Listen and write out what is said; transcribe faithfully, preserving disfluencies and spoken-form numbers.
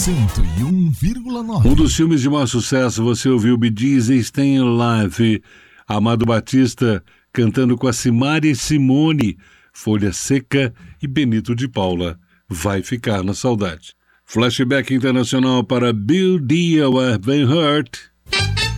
cento e um vírgula nove. Um dos filmes de maior sucesso, você ouviu Bee Gees e Staying Alive. Amado Batista cantando com a Simari Simone, Folha Seca e Benito de Paula. Vai ficar na saudade. Flashback internacional para Bill Deal, I've Been Hurt.